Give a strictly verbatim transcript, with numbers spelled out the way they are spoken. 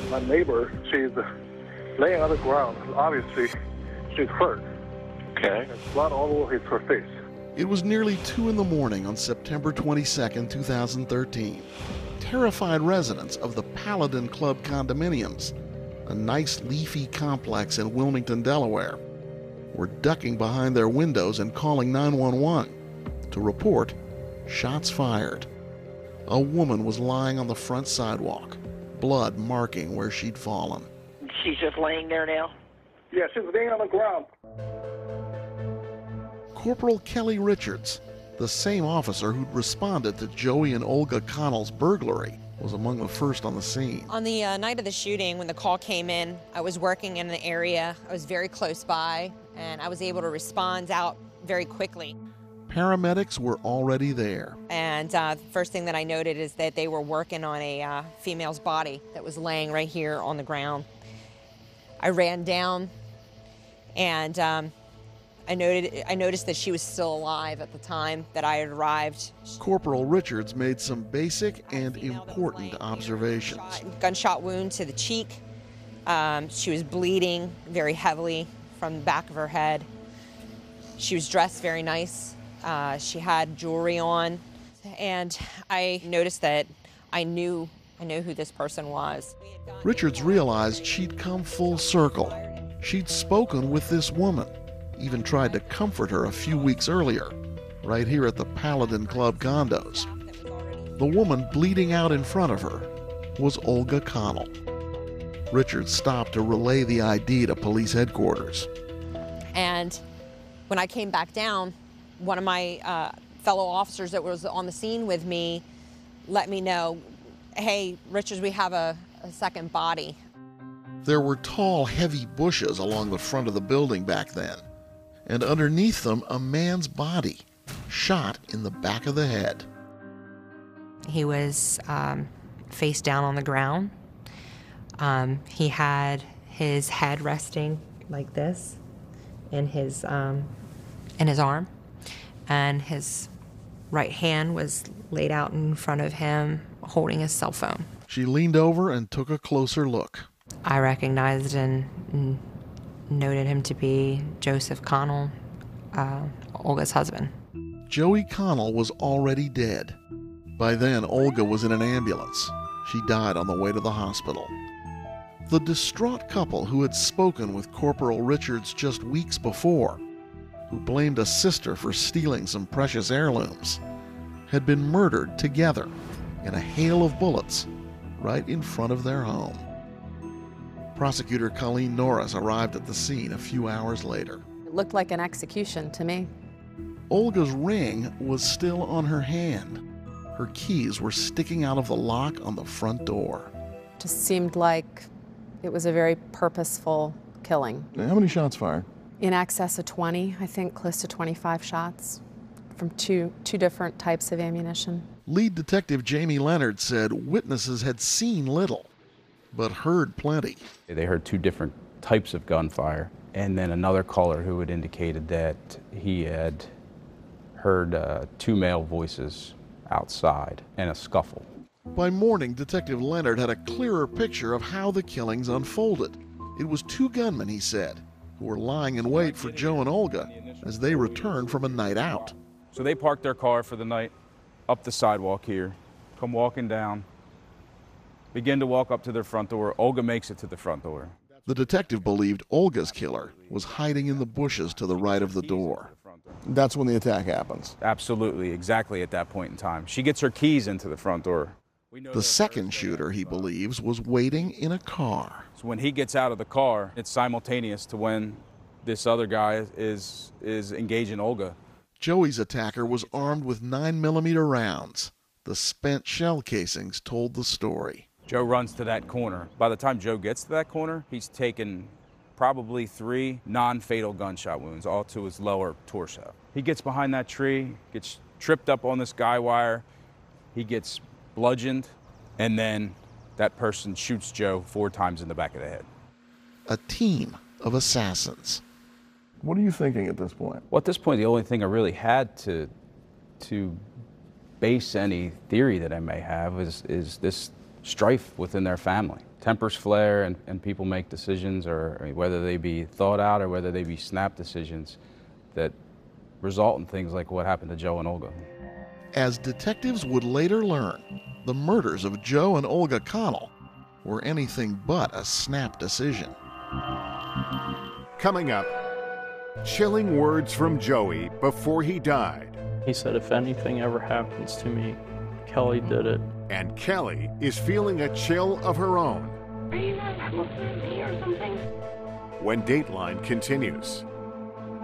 My neighbor, she's laying on the ground. Obviously, she's hurt. Okay. There's blood all over his, her face. It was nearly two in the morning on September twenty-second, two thousand thirteen. Terrified residents of the Paladin Club condominiums, a nice leafy complex in Wilmington, Delaware, were ducking behind their windows and calling nine one one to report shots fired. A woman was lying on the front sidewalk, blood marking where she'd fallen. She's just laying there now? Yeah, she's laying on the ground. Corporal Kelly Richards, the same officer who'd responded to Joey and Olga Connell's burglary, was among the first on the scene. On the uh, night of the shooting, when the call came in, I was working in the area. I was very close by, and I was able to respond out very quickly. Paramedics were already there. And uh, the first thing that I noted is that they were working on a uh, female's body that was laying right here on the ground. I ran down, and um, I noted I noticed that she was still alive at the time that I had arrived. Corporal Richards made some basic and important observations. Gunshot, gunshot wound to the cheek. Um, she was bleeding very heavily from the back of her head. She was dressed very nice. Uh, she had jewelry on, and I noticed that I knew I knew who this person was. Richards realized she'd come full circle. She'd spoken with this woman, even tried to comfort her a few weeks earlier, right here at the Paladin Club condos. The woman bleeding out in front of her was Olga Connell. Richards stopped to relay the I D to police headquarters. And when I came back down, one of my uh, fellow officers that was on the scene with me let me know, hey, Richards, we have a, a second body. There were tall, heavy bushes along the front of the building back then, and underneath them, a man's body, shot in the back of the head. He was um, face down on the ground. Um, he had his head resting like this in his, um, in his arm, and his right hand was laid out in front of him holding his cell phone. She leaned over and took a closer look. I recognized and, and noted him to be Joseph Connell, uh, Olga's husband. Joey Connell was already dead. By then, Olga was in an ambulance. She died on the way to the hospital. The distraught couple who had spoken with Corporal Richards just weeks before, who blamed a sister for stealing some precious heirlooms, had been murdered together in a hail of bullets right in front of their home. Prosecutor Colleen Norris arrived at the scene a few hours later. It looked like an execution to me. Olga's ring was still on her hand. Her keys were sticking out of the lock on the front door. It just seemed like it was a very purposeful killing. How many shots fired? In excess of twenty, I think close to twenty-five shots from two, two different types of ammunition. Lead Detective Jamie Leonard said witnesses had seen little, but heard plenty. They heard two different types of gunfire, and then another caller who had indicated that he had heard uh, two male voices outside and a scuffle. By morning, Detective Leonard had a clearer picture of how the killings unfolded. It was two gunmen, he said, who were lying in wait for Joe and Olga as they returned from a night out. So they parked their car for the night up the sidewalk here, come walking down, begin to walk up to their front door. Olga makes it to the front door. The detective believed Olga's killer was hiding in the bushes to the right of the door. That's when the attack happens. Absolutely, exactly at that point in time. She gets her keys into the front door. The second shooter, he believes, was waiting in a car. So when he gets out of the car, it's simultaneous to when this other guy is, is engaging Olga. Joey's attacker was armed with nine millimeter rounds. The spent shell casings told the story. Joe runs to that corner. By the time Joe gets to that corner, he's taken probably three non-fatal gunshot wounds, all to his lower torso. He gets behind that tree, gets tripped up on this guy wire, he gets bludgeoned, and then that person shoots Joe four times in the back of the head. A team of assassins. What are you thinking at this point? Well, at this point, the only thing I really had to to base any theory that I may have is, is this strife within their family. tempers flare and, and people make decisions, or I mean, whether they be thought out or whether they be snap decisions that result in things like what happened to Joe and Olga. As detectives would later learn, the murders of Joe and Olga Connell were anything but a snap decision. Coming up, chilling words from Joey before he died. He said, if anything ever happens to me, Kelly did it. And Kelly is feeling a chill of her own. Are you not close to me or something? When Dateline continues.